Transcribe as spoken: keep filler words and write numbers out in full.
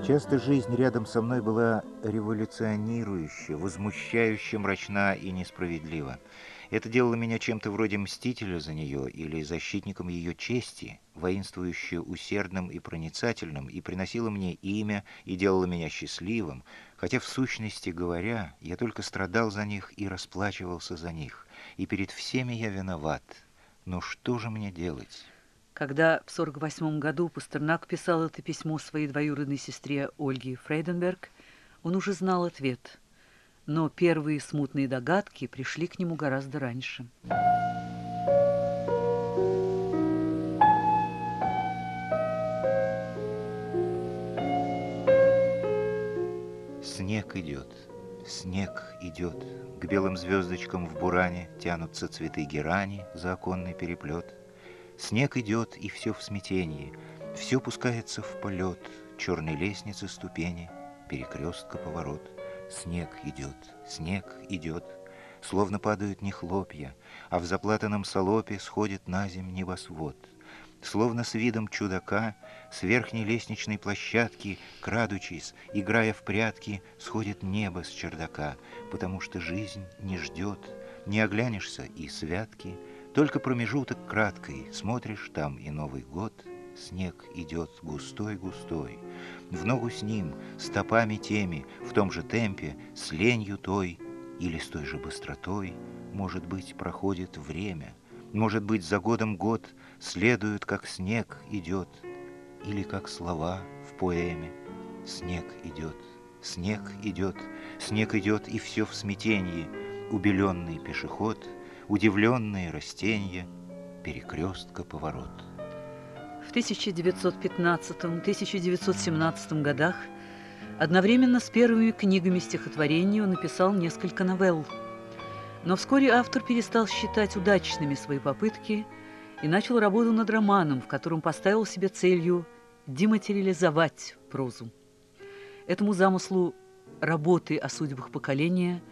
Часто жизнь рядом со мной была революционирующая, возмущающе мрачна и несправедлива. Это делало меня чем-то вроде мстителя за нее или защитником ее чести, воинствующе усердным и проницательным, и приносило мне имя и делало меня счастливым, хотя в сущности говоря, я только страдал за них и расплачивался за них, и перед всеми я виноват. Но что же мне делать? Когда в сорок восьмом году Пастернак писал это письмо своей двоюродной сестре Ольге Фрейденберг, он уже знал ответ. Но первые смутные догадки пришли к нему гораздо раньше. Снег идет, снег идет, к белым звездочкам в буране тянутся цветы герани за оконный переплет. Снег идет, и все в смятении, все пускается в полет, черной лестницы ступени, перекрестка поворот. Снег идет, снег идет, словно падают не хлопья, а в заплатанном салопе сходит на земь небосвод. Словно с видом чудака с верхней лестничной площадки, крадучись, играя в прятки, сходит небо с чердака, потому что жизнь не ждет, не оглянешься и святки, только промежуток краткий, смотришь там и Новый год, снег идет густой-густой. В ногу с ним, стопами теми, в том же темпе, с ленью той или с той же быстротой, может быть, проходит время. Может быть, за годом год следует, как снег идет, или как слова в поэме. Снег идет, снег идет, снег идет, и все в смятении. Убеленный пешеход, удивленные растения, перекрестка поворот. В тысяча девятьсот пятнадцатом — тысяча девятьсот семнадцатом годах одновременно с первыми книгами стихотворений он написал несколько новелл. Но вскоре автор перестал считать удачными свои попытки и начал работу над романом, в котором поставил себе целью дематериализовать прозу. Этому замыслу работы о судьбах поколения